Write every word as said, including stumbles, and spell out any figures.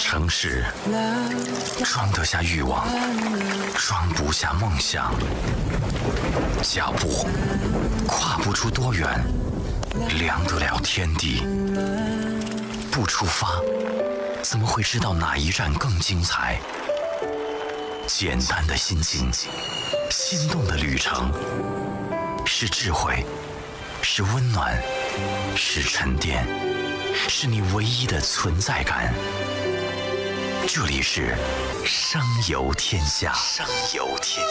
城市装得下欲望，装不下梦想。脚步跨不出多远，量得了天地。不出发，怎么会知道哪一站更精彩？简单的心境，心动的旅程，是智慧，是温暖，是沉淀，是你唯一的存在感。这里是声游天下，声游天